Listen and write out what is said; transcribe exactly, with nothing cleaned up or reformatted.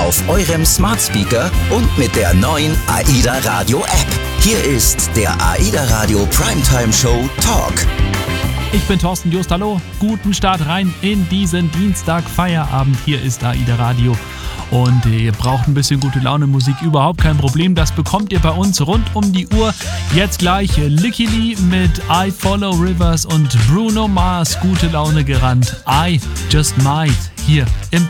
auf eurem Smart Speaker und mit der neuen AIDA Radio App. Hier ist der AIDA Radio Primetime Show Talk. Ich bin Thorsten Just, hallo. Guten Start rein in diesen Dienstag Feierabend. Hier ist AIDA Radio. Und ihr braucht ein bisschen gute Laune Musik, überhaupt kein Problem. Das bekommt ihr bei uns rund um die Uhr. Jetzt gleich Licky Lee mit I Follow Rivers und Bruno Mars, gute Laune gerannt. I Just Might hier im